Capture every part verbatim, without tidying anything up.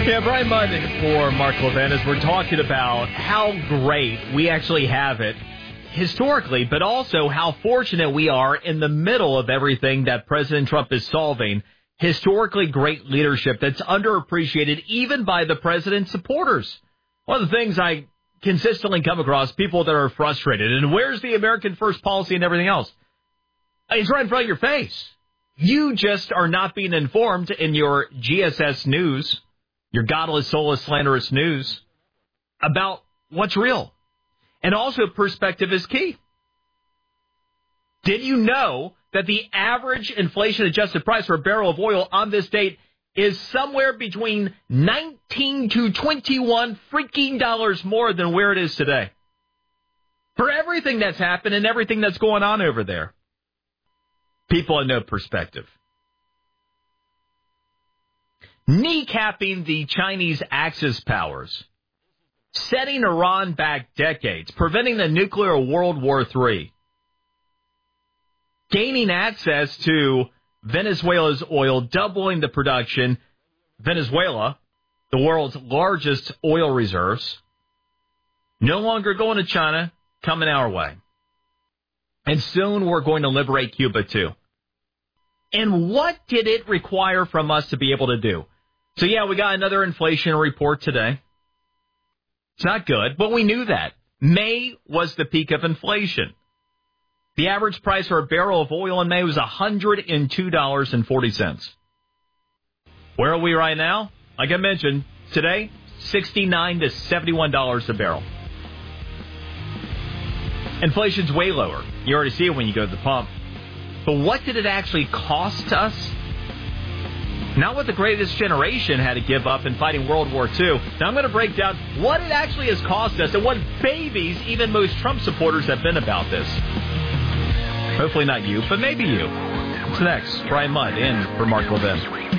Yeah, Brian Mudd for Mark Levin as we're talking about how great we actually have it historically, but also how fortunate we are in the middle of everything that President Trump is solving. Historically great leadership that's underappreciated even by the president's supporters. One of the things I consistently come across, people that are frustrated, and where's the American first policy and everything else? It's right in front of your face. You just are not being informed in your G S S news, your godless, soulless, slanderous news about what's real. And also perspective is key. Did you know that the average inflation-adjusted price for a barrel of oil on this date is somewhere between nineteen to twenty-one freaking dollars more than where it is today? For everything that's happened and everything that's going on over there. People have no perspective. Kneecapping the Chinese Axis powers. Setting Iran back decades. Preventing the nuclear World War Three. Gaining access to Venezuela's oil, doubling the production. Venezuela, the world's largest oil reserves. No longer going to China, coming our way. And soon we're going to liberate Cuba too. And what did it require from us to be able to do? So yeah, we got another inflation report today. It's not good, but we knew that. May was the peak of inflation. The average price for a barrel of oil in May was one hundred two dollars and forty cents. Where are we right now? Like I mentioned, today, sixty-nine to seventy-one dollars a barrel. Inflation's way lower. You already see it when you go to the pump. But what did it actually cost us? Not what the greatest generation had to give up in fighting World War Two. Now I'm going to break down what it actually has cost us and what babies even most Trump supporters have been about this. Hopefully not you, but maybe you. What's next? Brian Mudd in for Mark Levin.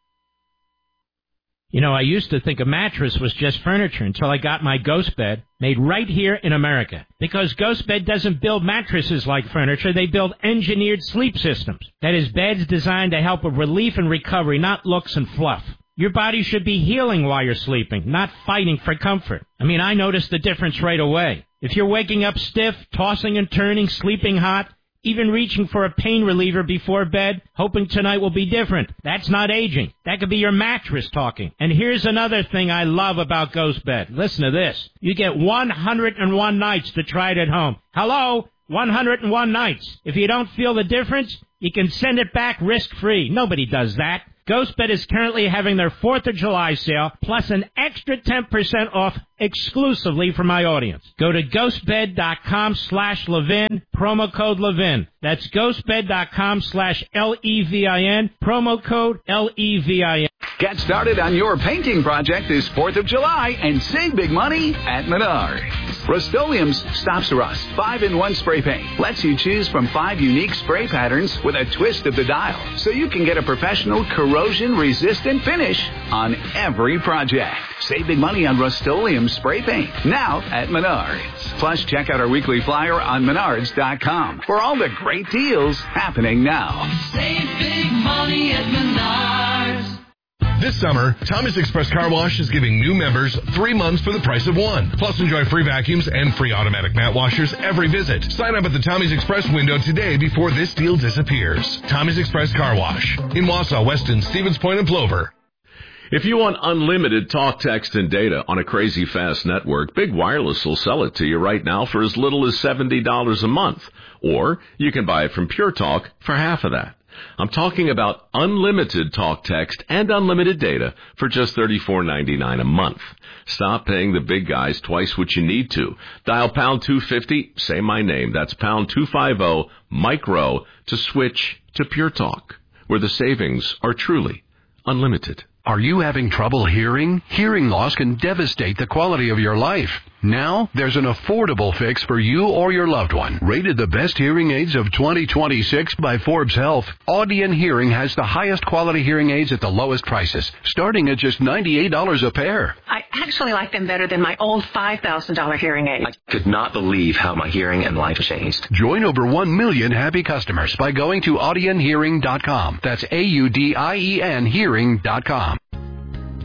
You know, I used to think a mattress was just furniture until I got my Ghost Bed made right here in America. Because Ghost Bed doesn't build mattresses like furniture, they build engineered sleep systems. That is, beds designed to help with relief and recovery, not looks and fluff. Your body should be healing while you're sleeping, not fighting for comfort. I mean, I noticed the difference right away. If you're waking up stiff, tossing and turning, sleeping hot, even reaching for a pain reliever before bed, hoping tonight will be different. That's not aging. That could be your mattress talking. And here's another thing I love about Ghost Bed. Listen to this. You get one hundred one nights to try it at home. Hello? one hundred one nights. If you don't feel the difference, you can send it back risk-free. Nobody does that. GhostBed is currently having their fourth of July sale, plus an extra ten percent off exclusively for my audience. Go to ghostbed.com slash Levin, promo code Levin. That's ghostbed.com slash L E V I N, promo code L E V I N. Get started on your painting project this fourth of July and save big money at Menards. Rust-Oleum's Stops Rust five in one spray paint lets you choose from five unique spray patterns with a twist of the dial, so you can get a professional corrosion-resistant finish on every project. Save big money on Rust-Oleum spray paint now at Menards. Plus, check out our weekly flyer on menards dot com for all the great deals happening now. Save big money at Menards. This summer, Tommy's Express Car Wash is giving new members three months for the price of one. Plus, enjoy free vacuums and free automatic mat washers every visit. Sign up at the Tommy's Express window today before this deal disappears. Tommy's Express Car Wash in Wausau, Weston, Stevens Point, and Plover. If you want unlimited talk, text, and data on a crazy fast network, Big Wireless will sell it to you right now for as little as seventy dollars a month. Or you can buy it from Pure Talk for half of that. I'm talking about unlimited talk, text, and unlimited data for just thirty-four ninety-nine a month. Stop paying the big guys twice what you need to. Dial pound two fifty, say my name. That's pound two fifty, micro, to switch to Pure Talk, where the savings are truly unlimited. Are you having trouble hearing? Hearing loss can devastate the quality of your life. Now, there's an affordable fix for you or your loved one. Rated the best hearing aids of twenty twenty-six by Forbes Health, Audion Hearing has the highest quality hearing aids at the lowest prices, starting at just ninety-eight dollars a pair. I actually like them better than my old five thousand dollars hearing aid. I could not believe how my hearing and life changed. Join over one million happy customers by going to audien hearing dot com. That's A U D I E N hearing dot com.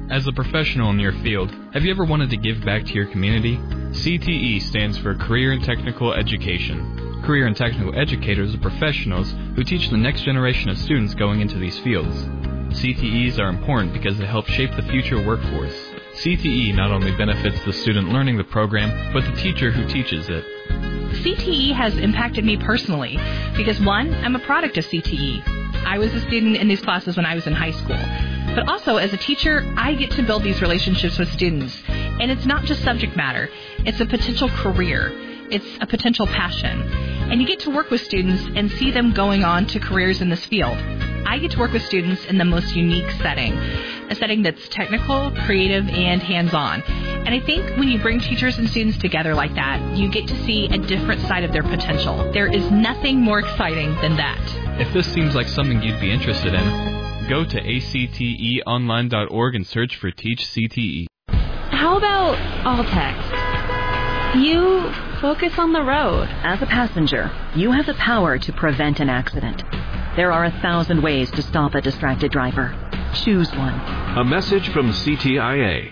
As a professional in your field, have you ever wanted to give back to your community? C T E stands for Career and Technical Education. Career and Technical Educators are professionals who teach the next generation of students going into these fields. C T Es are important because they help shape the future workforce. C T E not only benefits the student learning the program, but the teacher who teaches it. C T E has impacted me personally because, one, I'm a product of C T E. I was a student in these classes when I was in high school. But also, as a teacher, I get to build these relationships with students. And it's not just subject matter. It's a potential career. It's a potential passion. And you get to work with students and see them going on to careers in this field. I get to work with students in the most unique setting, a setting that's technical, creative, and hands-on. And I think when you bring teachers and students together like that, you get to see a different side of their potential. There is nothing more exciting than that. If this seems like something you'd be interested in, go to A C T E online dot org and search for Teach C T E. How about all text? You focus on the road. As a passenger, you have the power to prevent an accident. There are a thousand ways to stop a distracted driver. Choose one. A message from C T I A.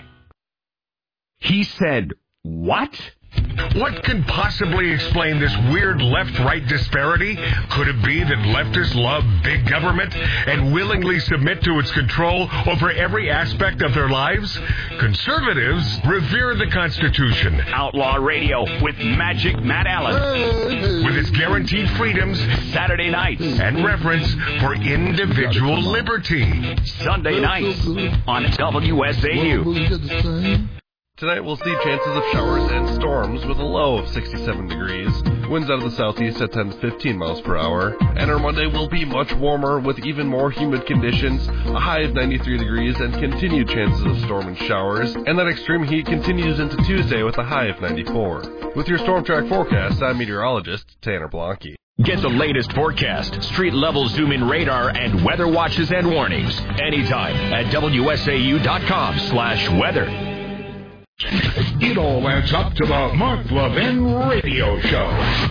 He said, what? What could possibly explain this weird left-right disparity? Could it be that leftists love big government and willingly submit to its control over every aspect of their lives? Conservatives revere the Constitution. Outlaw Radio with Magic Matt Allen. With its guaranteed freedoms, Saturday nights, and reverence for individual liberty. Sunday nights on W S A U. Tonight we'll see chances of showers and storms with a low of sixty-seven degrees. Winds out of the southeast at ten to fifteen miles per hour. And our Monday will be much warmer with even more humid conditions, a high of ninety-three degrees and continued chances of storm and showers. And that extreme heat continues into Tuesday with a high of ninety-four. With your Storm Track forecast, I'm meteorologist Tanner Blanke. Get the latest forecast, street-level zoom-in radar, and weather watches and warnings anytime at W S A U dot com slash weather. It all adds up to the Mark Levin Radio Show.